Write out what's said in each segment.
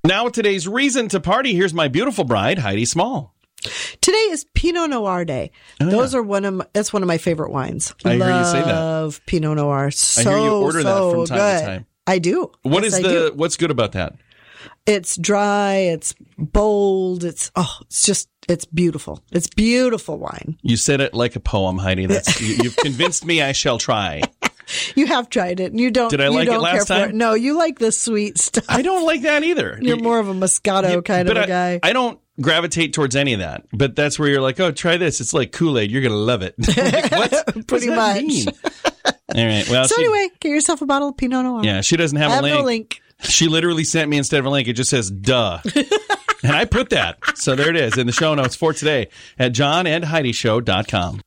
Now with today's reason to party, here's my beautiful bride, Heidi Small. Today is Pinot Noir Day. That's one of my favorite wines. I hear you say that. Love Pinot Noir. I hear you order that from time to time. I do. What's good about that? It's dry. It's bold. It's beautiful. It's beautiful wine. You said it like a poem, Heidi. You've convinced me I shall try. You have tried it, and you don't. Did I like it last time? No, you like the sweet stuff. I don't like that either. You're more of a Moscato kind of a guy. I don't gravitate towards any of that, but that's where you're like, oh, try this. It's like Kool-Aid. You're gonna love it. Like, what? Pretty much. Mean? All right. Well, so anyway, get yourself a bottle of Pinot Noir. Yeah, she doesn't have a link. No link. She literally sent me, instead of a link, it just says "duh," and I put that. So there it is in the show notes for today at JohnandHeidiShow.com.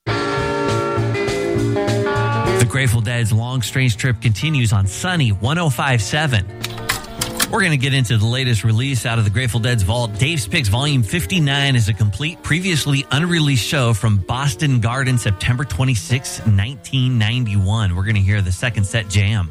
The Grateful Dead's Long Strange Trip continues on Sunny 105.7. We're going to get into the latest release out of the Grateful Dead's vault. Dave's Picks Volume 59 is a complete, previously unreleased show from Boston Garden, September 26, 1991. We're going to hear the second set jam.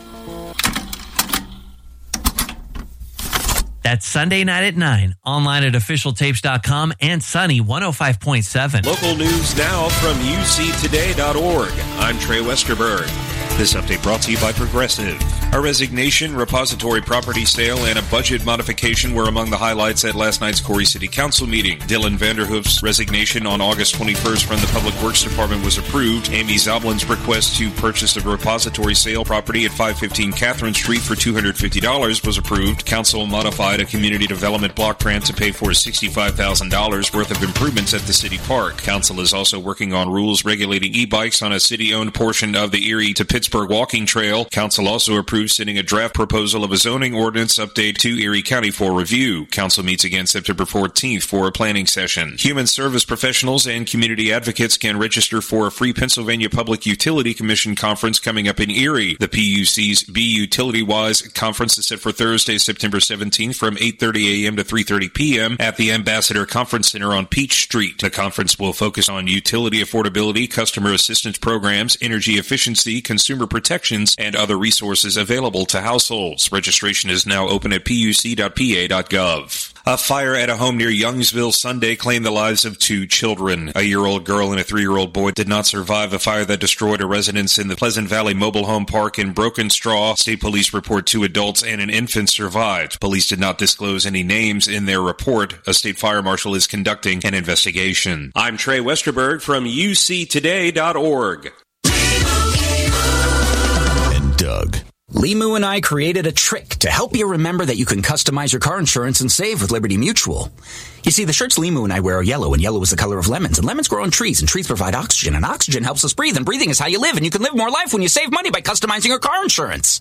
That's Sunday night at 9, online at officialtapes.com and Sunny 105.7. Local news now from uctoday.org. I'm Trey Westerberg. This update brought to you by Progressive. A resignation, repository property sale, and a budget modification were among the highlights at last night's Corey City Council meeting. Dylan Vanderhoof's resignation on August 21st from the Public Works Department was approved. Amy Zoblin's request to purchase a repository sale property at 515 Catherine Street for $250 was approved. Council modified a community development block grant to pay for $65,000 worth of improvements at the city park. Council is also working on rules regulating e-bikes on a city-owned portion of the Erie to Pittsburgh walking trail. Council also approved sending a draft proposal of a zoning ordinance update to Erie County for review. Council meets again September 14th for a planning session. Human service professionals and community advocates can register for a free Pennsylvania Public Utility Commission conference coming up in Erie. The PUC's Be Utility Wise conference is set for Thursday, September 17th from 8:30 a.m. to 3:30 p.m. at the Ambassador Conference Center on Peach Street. The conference will focus on utility affordability, customer assistance programs, energy efficiency, consumer protections, and other resources available to households. Registration is now open at puc.pa.gov. A fire at a home near Youngsville Sunday claimed the lives of 2 children. A year-old girl and a 3-year-old boy did not survive a fire that destroyed a residence in the Pleasant Valley Mobile Home Park in Broken Straw. State police report 2 adults and an infant survived. Police did not disclose any names in their report. A state fire marshal is conducting an investigation. I'm Trey Westerberg from uctoday.org. And Doug. Limu and I created a trick to help you remember that you can customize your car insurance and save with Liberty Mutual. You see, the shirts Limu and I wear are yellow, and yellow is the color of lemons, and lemons grow on trees, and trees provide oxygen, and oxygen helps us breathe, and breathing is how you live, and you can live more life when you save money by customizing your car insurance.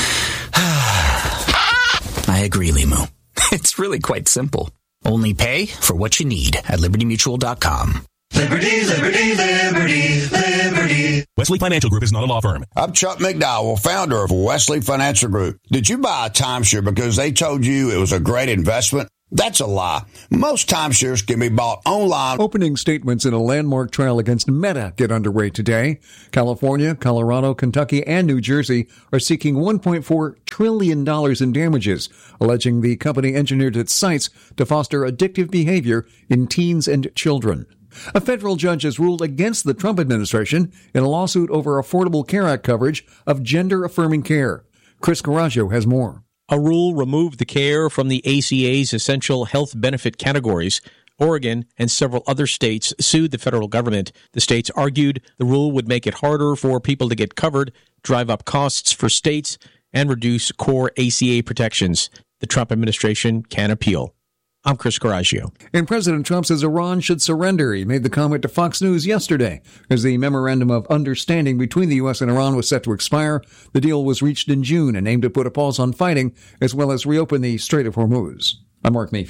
I agree, Limu. It's really quite simple. Only pay for what you need at libertymutual.com. Liberty, liberty, liberty, liberty. Wesley Financial Group is not a law firm. I'm Chuck McDowell, founder of Wesley Financial Group. Did you buy a timeshare because they told you it was a great investment? That's a lie. Most timeshares can be bought online. Opening statements in a landmark trial against Meta get underway today. California, Colorado, Kentucky, and New Jersey are seeking $1.4 trillion in damages, alleging the company engineered its sites to foster addictive behavior in teens and children. A federal judge has ruled against the Trump administration in a lawsuit over Affordable Care Act coverage of gender-affirming care. Chris Coraggio has more. A rule removed the care from the ACA's essential health benefit categories. Oregon and several other states sued the federal government. The states argued the rule would make it harder for people to get covered, drive up costs for states, and reduce core ACA protections. The Trump administration can appeal. I'm Chris Coraggio. And President Trump says Iran should surrender. He made the comment to Fox News yesterday. As the memorandum of understanding between the U.S. and Iran was set to expire, the deal was reached in June and aimed to put a pause on fighting, as well as reopen the Strait of Hormuz. I'm Mark Mayfield.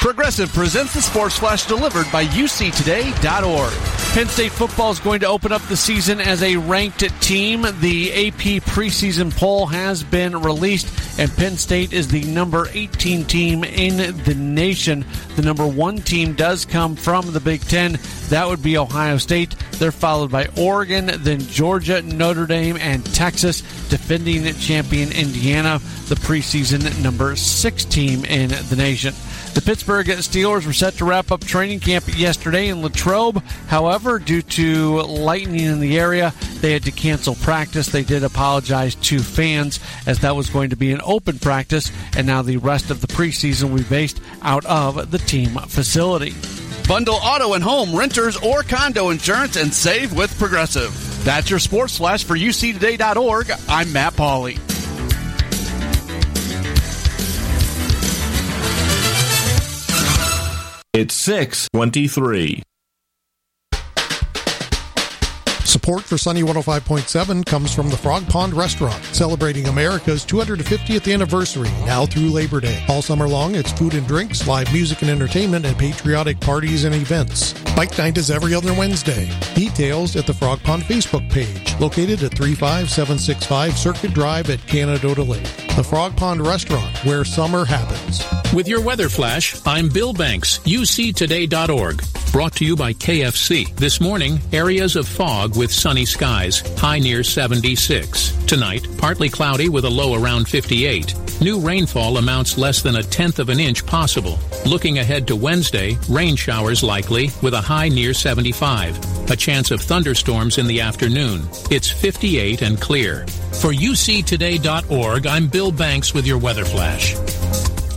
Progressive presents the Sports Flash delivered by UCToday.org. Penn State football is going to open up the season as a ranked team. The AP preseason poll has been released, and Penn State is the number 18 team in the nation. The number 1 team does come from the Big Ten. That would be Ohio State. They're followed by Oregon, then Georgia, Notre Dame, and Texas, defending champion Indiana, the preseason number 6 team in the nation. The Pittsburgh Steelers were set to wrap up training camp yesterday in Latrobe. However, due to lightning in the area, they had to cancel practice. They did apologize to fans as that was going to be an open practice, and now the rest of the preseason will be based out of the team facility. Bundle auto and home, renters, or condo insurance and save with Progressive. That's your Sports Flash for UCToday.org. I'm Matt Pauley. It's 6:23. Support for Sunny 105.7 comes from the Frog Pond Restaurant, celebrating America's 250th anniversary now through Labor Day. All summer long, it's food and drinks, live music and entertainment, and patriotic parties and events. Bike night is every other Wednesday. Details at the Frog Pond Facebook page, located at 35765 Circuit Drive at Canadota Lake. The Frog Pond Restaurant, where summer happens. With your weather flash, I'm Bill Banks, UCToday.org. Brought to you by KFC. This morning, areas of fog with sunny skies, high near 76. Tonight, partly cloudy with a low around 58. New rainfall amounts less than 1/10 of an inch possible. Looking ahead to Wednesday, rain showers likely with a high near 75. A chance of thunderstorms in the afternoon. It's 58 and clear. For UCToday.org, I'm Bill Banks with your weather flash.